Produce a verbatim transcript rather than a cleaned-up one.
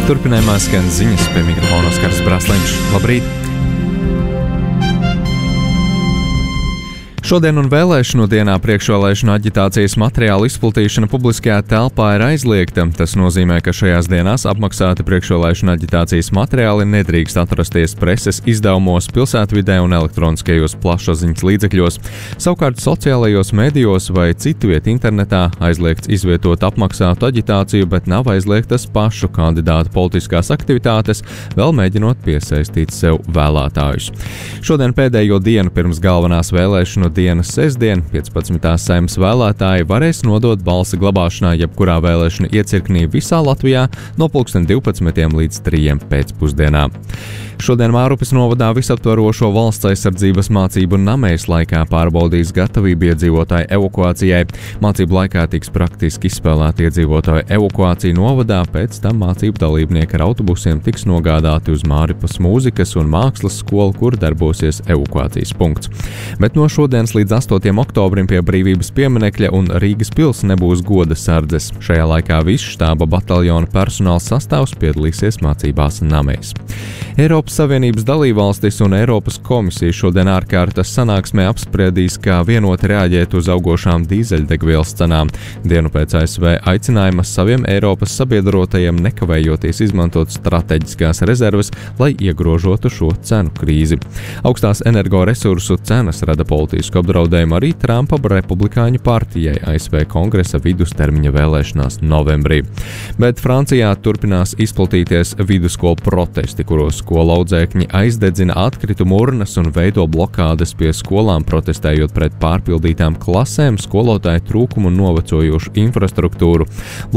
Turpinājumā skan ziņas, pie mikrofona Oskars Brasliņš. Labrīt! Šodien un vēlēšanu dienā priekšvēlēšanu aģitācijas materiālu izplatīšana publiskajā telpā ir aizliegta. Tas nozīmē, ka šajās dienās apmaksāti priekšvēlēšanu aģitācijas materiāli nedrīkst atrasties preses izdevumos, pilsētvidē un elektroniskajos plašsaziņas līdzekļos. Savukārt sociālajos medijos vai citviet internetā aizliegts izvietot apmaksātu aģitāciju, bet nav aizliegtas pašu kandidātu politiskās aktivitātes, vēl mēģinot piesaistīt sev vēlētājus. Šodien pēdējo dienu pirms galvenās vēlēšanu dienas sestdien, piecpadsmitās Saeimas vēlētāji varēs nodot balsi glabāšanā jebkurā vēlēšanu iecirknī visā Latvijā no pulksten divpadsmitiem līdz trījiem pēcpusdienā. Šodien Mārupes novadā visaptvarošo valsts aizsardzības mācību namejas laikā pārbaudīs gatavību iedzīvotāju evakuācijai. Mācību laikā tiks praktiski izspēlēta iedzīvotāju evakuācija novadā, pēc tam mācību dalībnieki ar autobusiem tiks nogādāti uz Mārupes mūzikas un mākslas skolu, kur darbosies evakuācijas punkts. Bet no šodienas līdz astotajam oktobrim pie Brīvības pieminekļa un Rīgas pils nebūs goda sardzes. Šajā laikā viss štāba bataljona personāla sastāvs piedalīsies mācībās namejas. Eiropas Savienības dalībvalstis un Eiropas komisija šodien ārkārtas sanāksmē apspriedīs, kā vienoti reaģēt uz augošām dīzeļdegvielas cenām. Dienu pēc A S V aicinājuma saviem Eiropas sabiedrotajiem nekavējoties izmantot strateģiskās rezerves, lai iegrožotu šo cenu krīzi. Augstās energoresursu cenas rada politisku apdraudējumu arī Trumpa republikāņu partijai A S V kongresa vidustermiņa vēlēšanās novembrī. Bet Francijā turpinās izplatīties vidusskolu protesti, kuros skolu audzēkņi aizdedzina atkritumu urnas un veido blokādes pie skolām, protestējot pret pārpildītām klasēm, skolotāju trūkumu un novecojošu infrastruktūru.